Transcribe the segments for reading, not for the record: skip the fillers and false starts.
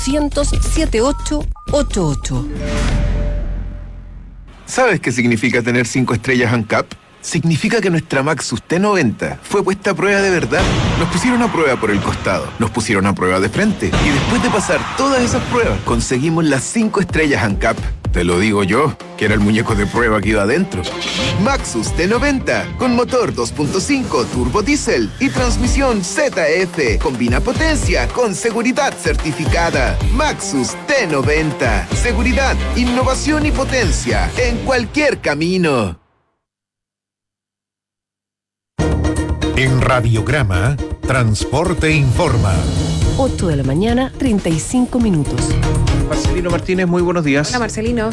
7888. ¿Sabes qué significa tener 5 estrellas ANCAP? Significa que nuestra Maxus T90 fue puesta a prueba de verdad. Nos pusieron a prueba por el costado, nos pusieron a prueba de frente y después de pasar todas esas pruebas conseguimos las 5 estrellas ANCAP. Te lo digo yo, que era el muñeco de prueba que iba adentro. Maxus T90, con motor 2.5 turbo diésel y transmisión ZF. Combina potencia con seguridad certificada. Maxus T90. Seguridad, innovación y potencia en cualquier camino. En Radiograma, Transporte Informa. 8 de la mañana, 35 minutos. Marcelino Martínez, muy buenos días. Hola, Marcelino.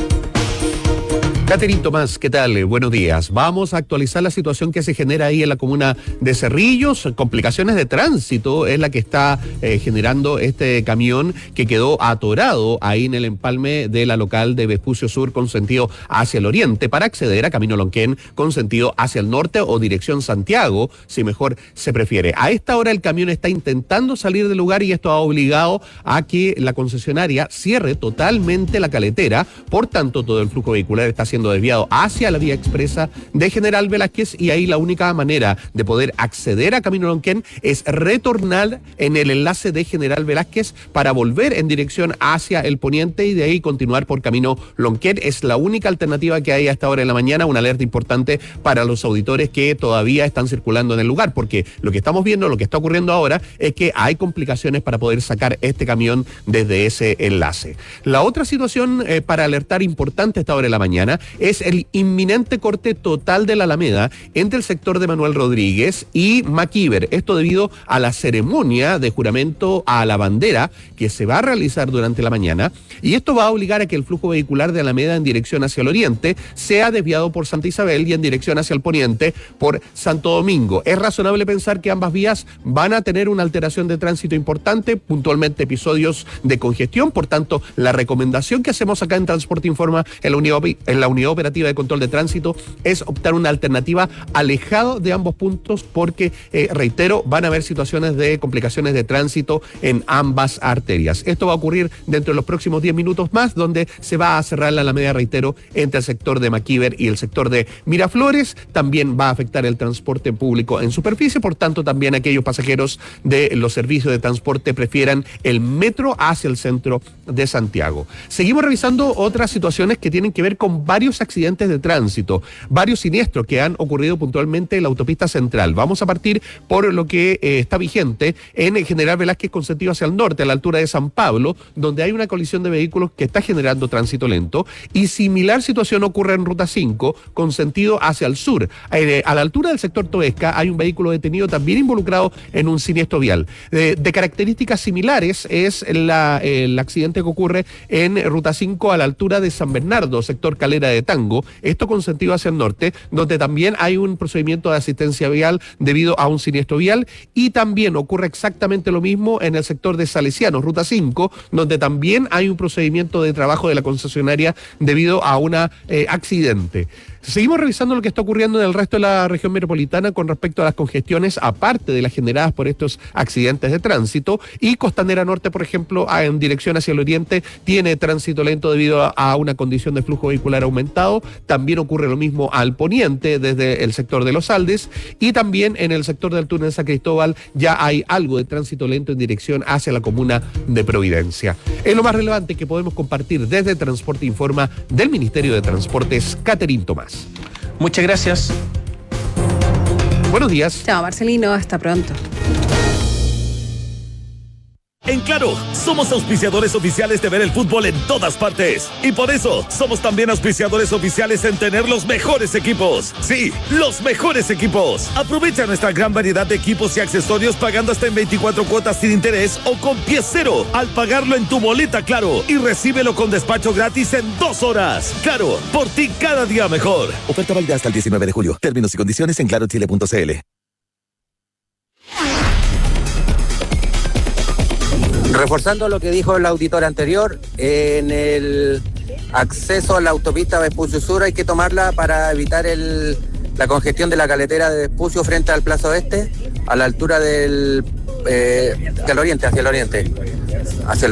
Catherine Tomás, ¿qué tal? Buenos días. Vamos a actualizar la situación que se genera ahí en la comuna de Cerrillos. Complicaciones de tránsito es la que está generando este camión que quedó atorado ahí en el empalme de la local de Vespucio Sur con sentido hacia el oriente para acceder a Camino Lonquén con sentido hacia el norte o dirección Santiago, si mejor se prefiere. A esta hora el camión está intentando salir del lugar y esto ha obligado a que la concesionaria cierre totalmente la caletera. Por tanto, todo el flujo vehicular está siendo desviado hacia la vía expresa de General Velázquez y ahí la única manera de poder acceder a Camino Lonquén es retornar en el enlace de General Velázquez para volver en dirección hacia el poniente y de ahí continuar por Camino Lonquén. Es la única alternativa que hay a esta hora de la mañana, una alerta importante para los auditores que todavía están circulando en el lugar, porque lo que estamos viendo, lo que está ocurriendo ahora es que hay complicaciones para poder sacar este camión desde ese enlace. La otra situación para alertar importante a esta hora de la mañana es el inminente corte total de la Alameda entre el sector de Manuel Rodríguez y Macíver. Esto debido a la ceremonia de juramento a la bandera que se va a realizar durante la mañana y esto va a obligar a que el flujo vehicular de Alameda en dirección hacia el oriente sea desviado por Santa Isabel y en dirección hacia el poniente por Santo Domingo. Es razonable pensar que ambas vías van a tener una alteración de tránsito importante, puntualmente episodios de congestión. Por tanto, la recomendación que hacemos acá en Transporte Informa en la Unidad Operativa de Control de Tránsito es optar una alternativa alejado de ambos puntos porque, reitero, van a haber situaciones de complicaciones de tránsito en ambas arterias. Esto va a ocurrir dentro de los próximos 10 minutos más, donde se va a cerrar la Alameda, reitero, entre el sector de Macíver y el sector de Miraflores. También va a afectar el transporte público en superficie, por tanto también aquellos pasajeros de los servicios de transporte prefieran el metro hacia el centro de Santiago. Seguimos revisando otras situaciones que tienen que ver con varios accidentes de tránsito, varios siniestros que han ocurrido puntualmente en la autopista central. Vamos a partir por lo que está vigente en General Velázquez con sentido hacia el norte, a la altura de San Pablo, donde hay una colisión de vehículos que está generando tránsito lento, y similar situación ocurre en Ruta 5 con sentido hacia el sur. A la altura del sector Toesca hay un vehículo detenido también involucrado en un siniestro vial. De características similares es el accidente que ocurre en Ruta 5 a la altura de San Bernardo, sector Calera de Tango, esto con sentido hacia el norte, donde también hay un procedimiento de asistencia vial debido a un siniestro vial, y también ocurre exactamente lo mismo en el sector de Salesianos, Ruta 5, donde también hay un procedimiento de trabajo de la concesionaria debido a un accidente. Seguimos revisando lo que está ocurriendo en el resto de la región metropolitana con respecto a las congestiones, aparte de las generadas por estos accidentes de tránsito, y Costanera Norte, por ejemplo, en dirección hacia el oriente, tiene tránsito lento debido a una condición de flujo vehicular aumentado. También ocurre lo mismo al poniente desde el sector de Los Aldes, y también en el sector del túnel San Cristóbal ya hay algo de tránsito lento en dirección hacia la comuna de Providencia. Es lo más relevante que podemos compartir desde Transporte Informa del Ministerio de Transportes. Catherine Tomás. Muchas gracias. Buenos días. Chao, Marcelino. Hasta pronto. En Claro, somos auspiciadores oficiales de ver el fútbol en todas partes. Y por eso, somos también auspiciadores oficiales en tener los mejores equipos. Sí, los mejores equipos. Aprovecha nuestra gran variedad de equipos y accesorios pagando hasta en 24 cuotas sin interés o con pie cero al pagarlo en tu boleta Claro. Y recíbelo con despacho gratis en 2 horas. Claro, por ti cada día mejor. Oferta válida hasta el 19 de julio. Términos y condiciones en clarochile.cl. Reforzando lo que dijo el auditor anterior, en el acceso a la autopista Vespucio Sur hay que tomarla para evitar la congestión de la caletera de Vespucio frente al Plaza Oeste, a la altura del oriente, hacia el oriente.